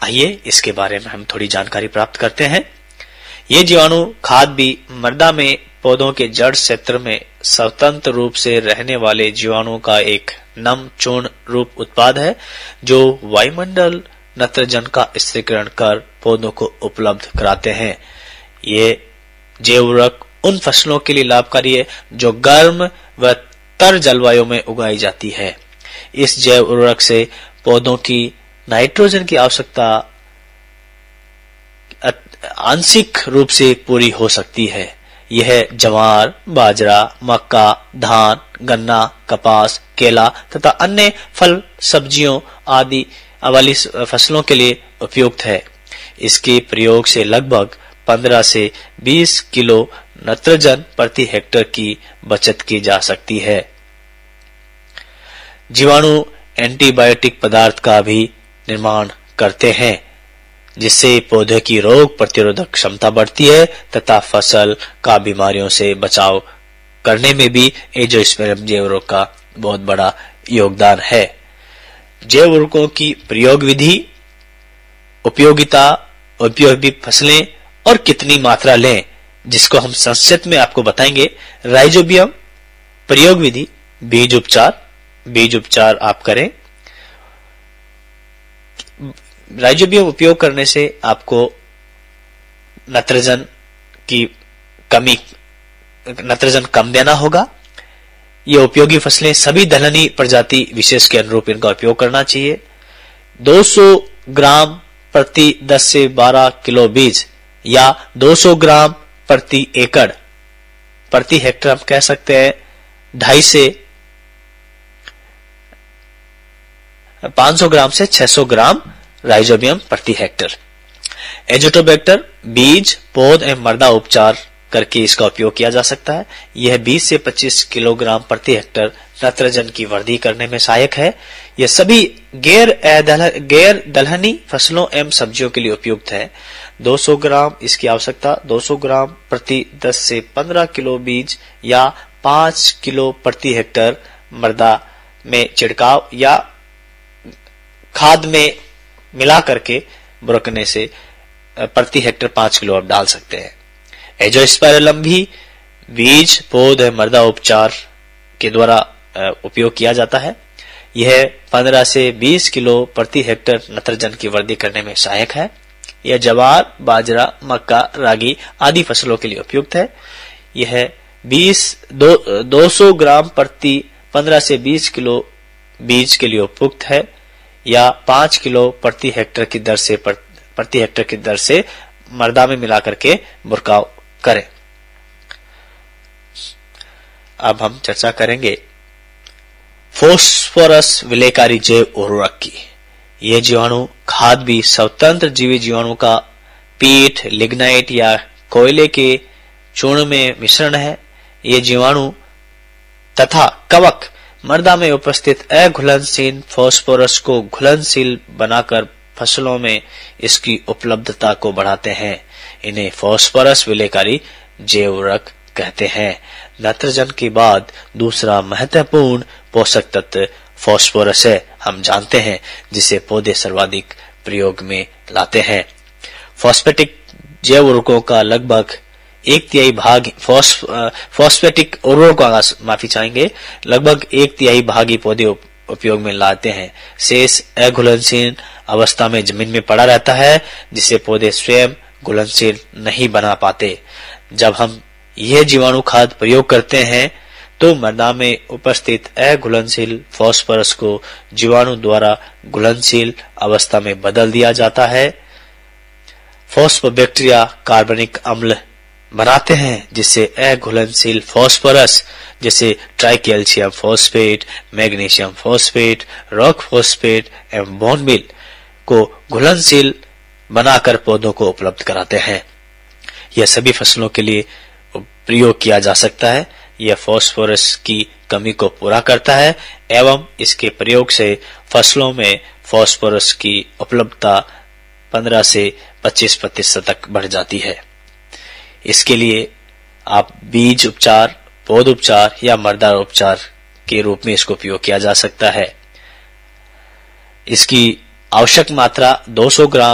आइए इसके बारे में हम थोड़ी जानकारी प्राप्त करते हैं। ये जीवाणु खाद भी मृदा में पौधों के जड़ क्षेत्र में स्वतंत्र रूप से रहने वाले जीवाणुओं का एक नम चूर्ण रूप उत्पाद है, जो वायुमंडल नत्रजन का स्थिरीकरण कर पौधों को उपलब्ध कराते हैं। ये जैव उर्वरक उन फसलों के लिए लाभकारी है जो गर्म व तर जलवायु में उगाई जाती है। इस जैव उर्वरक से पौधों की नाइट्रोजन की आवश्यकता आंशिक रूप से पूरी हो सकती है। यह ज्वार, बाजरा, मक्का, धान, गन्ना, कपास, केला तथा अन्य फल सब्जियों आदि वाली फसलों के लिए उपयुक्त है। इसके प्रयोग से लगभग 15 से 20 किलो नाइट्रोजन प्रति हेक्टेयर की बचत की जा सकती है। जीवाणु एंटीबायोटिक पदार्थ का भी निर्माण करते हैं, जिससे पौधे की रोग प्रतिरोधक क्षमता बढ़ती है तथा फसल का बीमारियों से बचाव करने में भी एंजियोस्पर्म जैव उर्वरक का बहुत बड़ा योगदान है। जैव उर्वरकों की प्रयोग विधि, उपयोगिता, उपयोगी फसलें और कितनी मात्रा लें, जिसको हम संक्षिप्त में आपको बताएंगे। राइजोबियम प्रयोग विधि, बीज उपचार आप करें। राइजोबियम उपयोग करने से आपको नाइट्रोजन कम देना होगा। ये उपयोगी फसलें सभी दलहनी प्रजाति विशेष के अनुरूप इनका उपयोग करना चाहिए। 200 ग्राम प्रति 10 से 12 किलो बीज या 200 ग्राम प्रति एकड़ प्रति हेक्टेयर हम कह सकते हैं 250 से 500 ग्राम से 600 ग्राम राइजोबियम प्रति हेक्टेयर। एजोटोबैक्टर बीज, पौध एवं मृदा उपचार करके इसका उपयोग किया जा सकता है। यह 20 से 25 किलोग्राम प्रति हेक्टेयर नाइट्रोजन की वृद्धि करने में सहायक है। यह सभी गैर दलहनी फसलों एवं सब्जियों के लिए उपयुक्त है। 200 ग्राम इसकी आवश्यकता 200 ग्राम प्रति 10 से 15 किलो बीज या 5 किलो प्रति हेक्टेयर मृदा में छिड़काव या खाद में मिला करके बुरकने से प्रति हेक्टेयर 5 किलो आप डाल सकते हैं। एंजियोस्पर्म भी बीज, पौध और मृदा उपचार के द्वारा उपयोग किया जाता है। यह 15 से 20 किलो प्रति हेक्टेयर नाइट्रोजन की वृद्धि करने में सहायक है। यह ज्वार, बाजरा, मक्का, रागी आदि फसलों के लिए उपयुक्त है। यह 200 ग्राम प्रति 15 से 20 किलो बीज के लिए उपयुक्त है या 5 किलो प्रति हेक्टेयर की दर से मृदा में मिलाकर के बुरकाव करें। अब हम चर्चा करेंगे फास्फोरस विलेयकारी जैव उर्वरक की। यह जीवाणु खाद भी स्वतंत्र जीवी जीवाणु का पीट, लिग्नाइट या कोयले के चूर्ण में मिश्रण है। यह जीवाणु तथा कवक मृदा में उपस्थित अघुलनशील फास्फोरस को घुलनशील बनाकर फसलों में इसकी उपलब्धता को बढ़ाते हैं। इन्हें फास्फोरस विलेयकारी जैव उर्वरक कहते हैं। नाइट्रोजन के बाद दूसरा महत्वपूर्ण पोषक तत्व फास्फोरस है, हम जानते हैं, जिसे पौधे सर्वाधिक प्रयोग में लाते हैं। फॉस्फेटिक जैव उर्वरकों का लगभग 1/3 भाग फॉस्फेटिक उर्वरकों का माफी चाहेंगे लगभग 1/3 भाग ही पौधे उपयोग में लाते हैं। शेष अघुलनशील अवस्था में जमीन में पड़ा रहता है, जिसे पौधे स्वयं घुलनशील नहीं बना पाते। जब हम यह जीवाणु खाद प्रयोग करते हैं तो मृदा में उपस्थित अघुलनशील फास्फोरस को जीवाणु द्वारा घुलनशील अवस्था में बदल दिया जाता है। फॉस्फोबैक्टीरिया कार्बनिक अम्ल बनाते हैं, जिससे अघुलनशील फास्फोरस जैसे tricalcium phosphate, magnesium phosphate, rock phosphate एवं बोन मील को घुलनशील बनाकर पौधों को उपलब्ध कराते हैं। यह सभी फसलों के लिए प्रयोग किया जा सकता है। यह फास्फोरस की कमी को पूरा करता है एवं इसके प्रयोग से फसलों में फास्फोरस की उपलब्धता 15 से 25% तक बढ़ जाती है। इसके लिए आप बीज उपचार, पौध उपचार या मृदा उपचार के रूप में इसको उपयोग किया जा सकता है। इसकी आवश्यक मात्रा 200 ग्राम